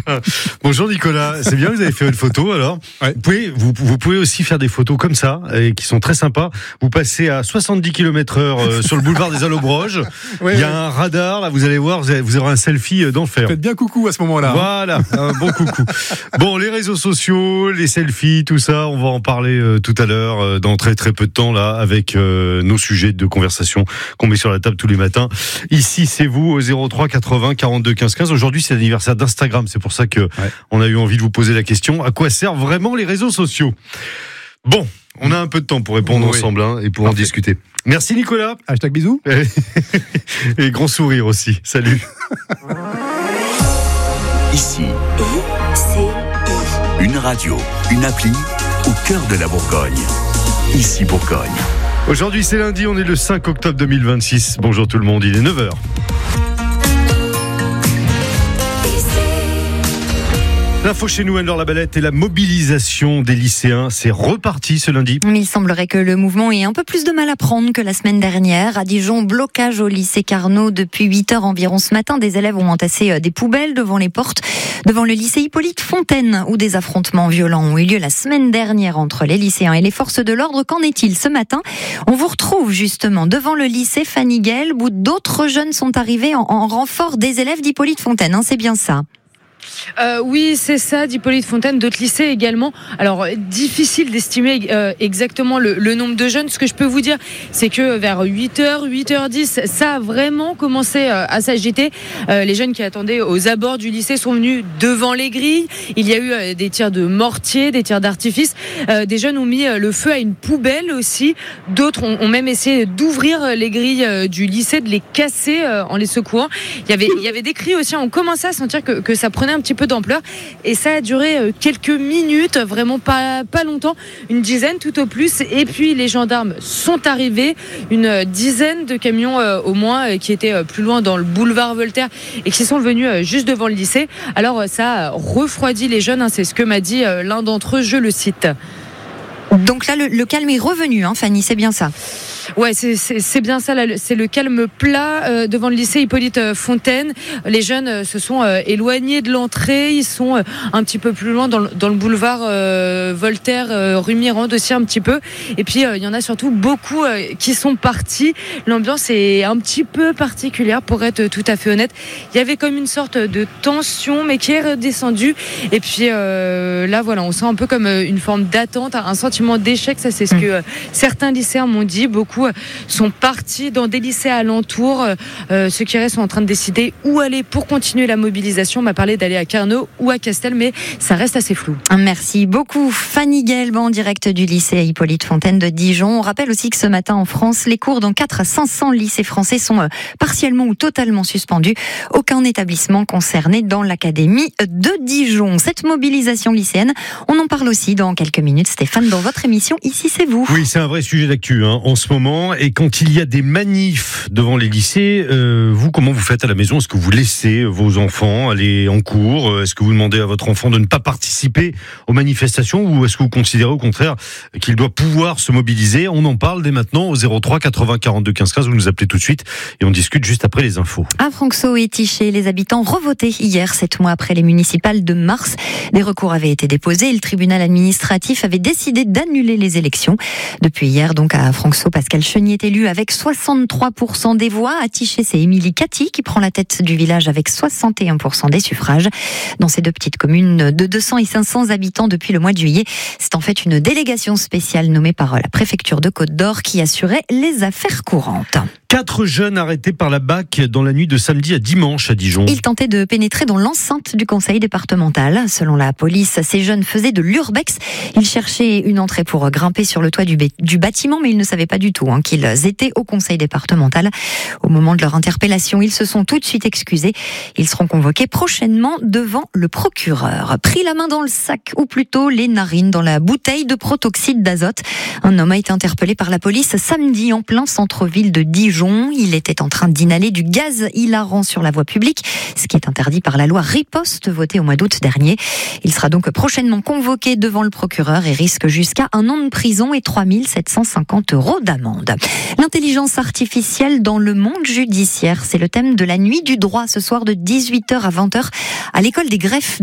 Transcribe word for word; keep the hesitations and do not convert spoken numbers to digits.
Bonjour Nicolas, c'est bien, vous avez fait une photo alors. Ouais. Vous pouvez, vous, vous pouvez aussi faire des photos comme ça, et qui sont très sympas. Vous passez à soixante-dix kilomètres heure euh, sur le boulevard des Allobroges. Ouais, Il y a ouais. un radar, là, vous allez voir, vous, avez, vous aurez un selfie d'enfer. Faites bien coucou à ce moment-là. Voilà, un bon coucou. Bon, les réseaux sociaux, les selfies, tout ça, on va en parler euh, tout à l'heure, euh, dans très très peu de temps, là, avec euh, nos sujets de conversation qu'on met sur la table tous les matins. Ici, c'est vous, au zéro trois quatre-vingts quarante-deux quinze quinze. Aujourd'hui, c'est l'anniversaire d'Instagram, c'est pour ça que ouais. on a eu envie de vous poser la question, à quoi servent vraiment les réseaux sociaux ? Bon, on a un peu de temps pour répondre oui. ensemble hein, et pour Parfait. en discuter. Merci Nicolas. Hashtag bisous. Et grand sourire aussi. Salut. Ici, une radio, une appli au cœur de la Bourgogne. Ici Bourgogne. Aujourd'hui c'est lundi, on est le cinq octobre deux mille vingt-six. Bonjour tout le monde, il est neuf heures. L'info chez nous, Anne-Laure Labalette, et la mobilisation des lycéens, c'est reparti ce lundi. Il semblerait que le mouvement ait un peu plus de mal à prendre que la semaine dernière. À Dijon, blocage au lycée Carnot depuis huit heures environ ce matin. Des élèves ont entassé des poubelles devant les portes, devant le lycée Hippolyte Fontaine, où des affrontements violents ont eu lieu la semaine dernière entre les lycéens et les forces de l'ordre. Qu'en est-il ce matin ? On vous retrouve justement devant le lycée Fanny Guelb, où d'autres jeunes sont arrivés en, en renfort des élèves d'Hippolyte Fontaine. Hein, c'est bien ça. Euh, oui, c'est ça, d'Hippolyte Fontaine, d'autres lycées également. Alors, difficile d'estimer euh, exactement le, le nombre de jeunes. Ce que je peux vous dire, c'est que vers huit heures, huit heures dix, ça a vraiment commencé euh, à s'agiter. Euh, les jeunes qui attendaient aux abords du lycée sont venus devant les grilles. Il y a eu euh, des tirs de mortier, des tirs d'artifice. Euh, des jeunes ont mis euh, le feu à une poubelle aussi. D'autres ont, ont même essayé d'ouvrir les grilles euh, du lycée, de les casser euh, en les secouant. Il y avait, il y avait des cris aussi. On commençait à sentir que, que ça prenait un petit peu d'ampleur et ça a duré quelques minutes, vraiment pas, pas longtemps, une dizaine tout au plus, et puis les gendarmes sont arrivés, une dizaine de camions euh, au moins euh, qui étaient euh, plus loin dans le boulevard Voltaire et qui sont venus euh, juste devant le lycée. Alors euh, ça a refroidi les jeunes, hein, c'est ce que m'a dit euh, l'un d'entre eux, je le cite. Donc là le, le calme est revenu, hein, Fanny, c'est bien ça? Ouais, c'est, c'est, c'est bien ça, là, c'est le calme plat euh, devant le lycée Hippolyte Fontaine. Les jeunes euh, se sont euh, éloignés de l'entrée, ils sont euh, un petit peu plus loin dans le, dans le boulevard euh, Voltaire, euh, rue Mirande aussi un petit peu. Et puis il euh, y en a surtout beaucoup euh, qui sont partis. L'ambiance est un petit peu particulière pour être tout à fait honnête. Il y avait comme une sorte de tension mais qui est redescendue. Et puis euh, là voilà, on sent un peu comme une forme d'attente, un sentiment d'échec. Ça c'est ce que euh, certains lycéens m'ont dit. Beaucoup sont partis dans des lycées alentours. Euh, ceux qui restent sont en train de décider où aller pour continuer la mobilisation. On m'a parlé d'aller à Carnot ou à Castel, mais ça reste assez flou. Merci beaucoup. Fanny Guelb en direct du lycée Hippolyte Fontaine de Dijon. On rappelle aussi que ce matin en France, les cours dans quatre à cinq cents lycées français sont partiellement ou totalement suspendus. Aucun établissement concerné dans l'académie de Dijon. Cette mobilisation lycéenne, on en parle aussi dans quelques minutes, Stéphane, dans votre émission Ici c'est vous. Oui, c'est un vrai sujet d'actu hein, en ce moment. Et quand il y a des manifs devant les lycées, euh, vous, comment vous faites à la maison ? Est-ce que vous laissez vos enfants aller en cours ? Est-ce que vous demandez à votre enfant de ne pas participer aux manifestations ? Ou est-ce que vous considérez au contraire qu'il doit pouvoir se mobiliser ? On en parle dès maintenant au zéro trois quatre-vingts quarante-deux quinze quinze. Vous nous appelez tout de suite et on discute juste après les infos. À Franxo et Tiché, les habitants revotaient hier, sept mois après les municipales de mars. Des recours avaient été déposés et le tribunal administratif avait décidé d'annuler les élections. Depuis hier, donc à Franxo, Pascal Chenier est élu avec soixante-trois pour cent des voix. À Tiché, c'est Émilie Cathy qui prend la tête du village avec soixante et un pour cent des suffrages. Dans ces deux petites communes de deux cents et cinq cents habitants depuis le mois de juillet, c'est en fait une délégation spéciale nommée par la préfecture de Côte-d'Or qui assurait les affaires courantes. Quatre jeunes arrêtés par la B A C dans la nuit de samedi à dimanche à Dijon. Ils tentaient de pénétrer dans l'enceinte du conseil départemental. Selon la police, ces jeunes faisaient de l'urbex. Ils cherchaient une entrée pour grimper sur le toit du, b- du bâtiment, mais ils ne savaient pas du tout hein, qu'ils étaient au conseil départemental. Au moment de leur interpellation, ils se sont tout de suite excusés. Ils seront convoqués prochainement devant le procureur. Pris la main dans le sac, ou plutôt les narines dans la bouteille de protoxyde d'azote. Un homme a été interpellé par la police samedi en plein centre-ville de Dijon. Il était en train d'inhaler du gaz hilarant sur la voie publique, ce qui est interdit par la loi Riposte votée au mois d'août dernier. Il sera donc prochainement convoqué devant le procureur et risque jusqu'à un an de prison et trois mille sept cent cinquante euros d'amende. L'intelligence artificielle dans le monde judiciaire, c'est le thème de la nuit du droit ce soir de dix-huit heures à vingt heures à l'école des greffes